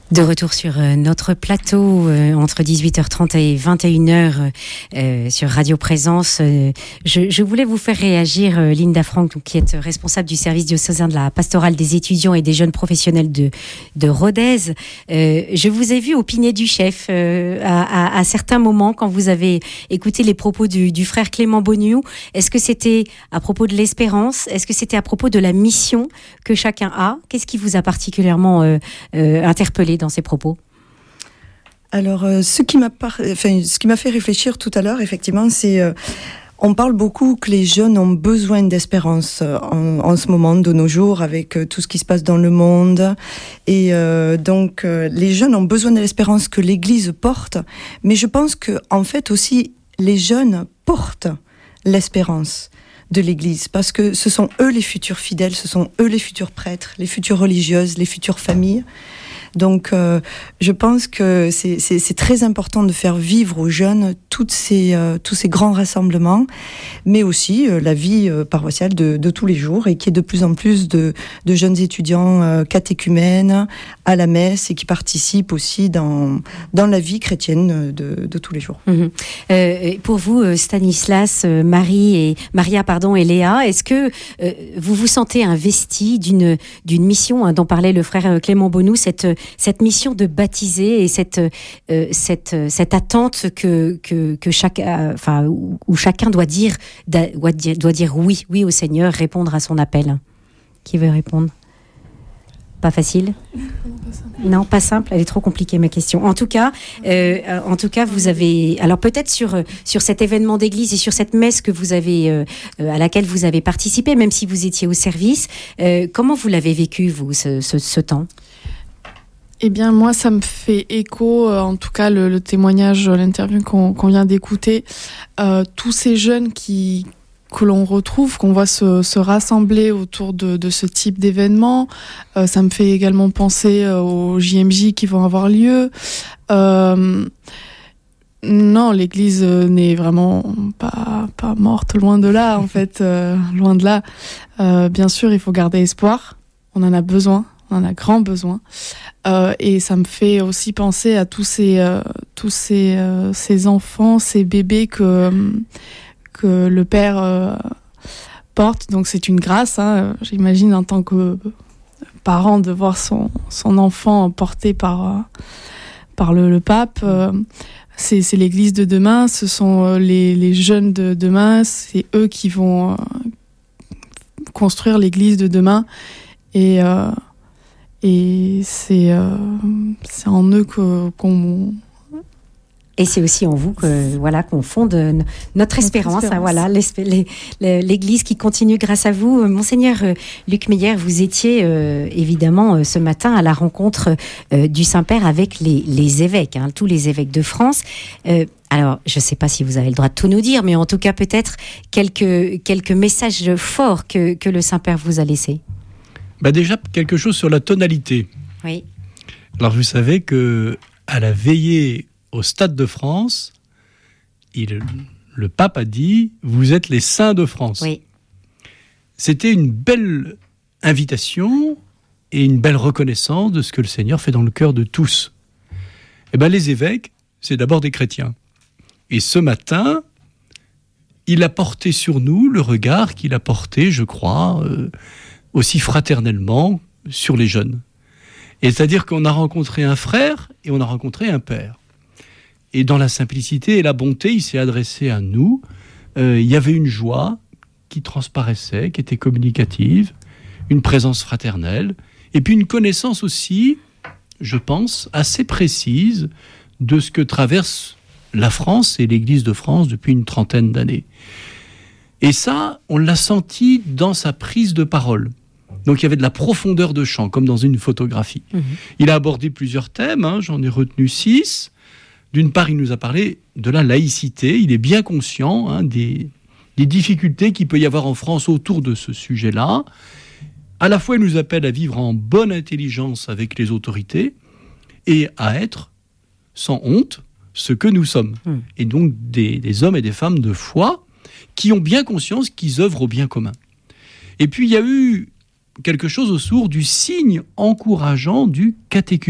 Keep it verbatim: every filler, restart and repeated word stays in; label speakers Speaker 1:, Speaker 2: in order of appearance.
Speaker 1: De retour sur euh, notre plateau euh, entre dix-huit heures trente et vingt et une heures euh, sur Radio Présence. Euh, je, je voulais vous faire réagir, euh, Linda Franck, donc, qui est responsable du service diocésain de la pastorale des étudiants et des jeunes professionnels de, de Rodez. Euh, je vous ai vu opiner du chef euh, à, à, à certains moments quand vous avez écouté les propos du, du frère Clément Beauniou. Est-ce que c'était à propos de l'espérance ? Est-ce que c'était à propos de la mission que chacun a ? Qu'est-ce qui vous a particulièrement euh, euh, interpellé dans ces propos?
Speaker 2: Alors, euh, ce qui m'a par... enfin, ce qui m'a fait réfléchir tout à l'heure, effectivement, c'est euh, on parle beaucoup que les jeunes ont besoin d'espérance euh, en, en ce moment, de nos jours, avec euh, tout ce qui se passe dans le monde. Et euh, donc, euh, les jeunes ont besoin de l'espérance que l'Église porte. Mais je pense que, en fait, aussi, les jeunes portent l'espérance de l'Église, parce que ce sont eux les futurs fidèles, ce sont eux les futurs prêtres, les futures religieuses, les futures familles. Donc, euh, je pense que c'est, c'est, c'est très important de faire vivre aux jeunes toutes ces, euh, tous ces grands rassemblements, mais aussi euh, la vie euh, paroissiale de, de tous les jours, et qu'il y ait de plus en plus de, de jeunes étudiants euh, catéchumènes à la messe et qui participent aussi dans, dans la vie chrétienne de, de tous les jours.
Speaker 1: Mmh. Euh, pour vous, Stanislas, Marie et Maria, pardon, et Léa, est-ce que euh, vous vous sentez investi d'une, d'une mission hein, dont parlait le frère Clément Beauniou, cette cette mission de baptiser et cette euh, cette cette attente que que que chaque euh, enfin où, où chacun doit dire doit dire doit dire oui oui au Seigneur, répondre à son appel. Qui veut répondre? Pas facile? Non, pas simple. Elle est trop compliquée, ma question. En tout cas, euh, en tout cas, vous avez. Alors peut-être sur sur cet événement d'église et sur cette messe que vous avez euh, à laquelle vous avez participé, même si vous étiez au service. Euh, comment vous l'avez vécu, vous, ce, ce, ce temps?
Speaker 3: Eh bien, moi, ça me fait écho, euh, en tout cas, le, le témoignage, l'interview qu'on, qu'on vient d'écouter. Euh, tous ces jeunes qui, que l'on retrouve, qu'on voit se, se rassembler autour de, de ce type d'événement. Euh, ça me fait également penser euh, aux J M J qui vont avoir lieu. Euh, non, l'Église n'est vraiment pas, pas morte, loin de là, en fait, euh, loin de là. Euh, bien sûr, il faut garder espoir. On en a besoin. On en a grand besoin. Euh, et ça me fait aussi penser à tous ces, euh, tous ces, euh, ces enfants, ces bébés que, que le Père euh, porte. Donc c'est une grâce, hein, j'imagine, en tant que parent, de voir son, son enfant porté par, euh, par le, le pape. Euh, c'est, c'est l'Église de demain, ce sont les, les jeunes de demain, c'est eux qui vont euh, construire l'Église de demain. Et... Euh, Et c'est, euh, c'est en eux que, qu'on...
Speaker 1: Et c'est aussi en vous que, voilà, qu'on fonde notre, notre espérance. espérance. Hein, voilà, les, l'Église qui continue grâce à vous. Monseigneur Luc Meyer, vous étiez euh, évidemment euh, ce matin à la rencontre euh, du Saint-Père avec les, les évêques, hein, tous les évêques de France. Euh, alors, je ne sais pas si vous avez le droit de tout nous dire, mais en tout cas peut-être quelques, quelques messages forts que, que le Saint-Père vous a laissés.
Speaker 4: Bah déjà, quelque chose sur la tonalité.
Speaker 1: Oui.
Speaker 4: Alors, vous savez qu'à la veillée au Stade de France, il, le pape a dit « Vous êtes les saints de France ».
Speaker 1: Oui.
Speaker 4: C'était une belle invitation et une belle reconnaissance de ce que le Seigneur fait dans le cœur de tous. Eh bien, les évêques, c'est d'abord des chrétiens. Et ce matin, il a porté sur nous le regard qu'il a porté, je crois, euh, aussi fraternellement sur les jeunes. Et c'est-à-dire qu'on a rencontré un frère et on a rencontré un père. Et dans la simplicité et la bonté, il s'est adressé à nous. Euh, il y avait une joie qui transparaissait, qui était communicative, une présence fraternelle, et puis une connaissance aussi, je pense, assez précise de ce que traverse la France et l'Église de France depuis une trentaine d'années. Et ça, on l'a senti dans sa prise de parole. Donc il y avait de la profondeur de champ, comme dans une photographie. Mmh. Il a abordé plusieurs thèmes, hein, j'en ai retenu six. D'une part, il nous a parlé de la laïcité. Il est bien conscient hein, des, des difficultés qu'il peut y avoir en France autour de ce sujet-là. À la fois, il nous appelle à vivre en bonne intelligence avec les autorités et à être, sans honte, ce que nous sommes. Mmh. Et donc des, des hommes et des femmes de foi qui ont bien conscience qu'ils œuvrent au bien commun. Et puis, il y a eu quelque chose autour du signe encourageant du catéchisme.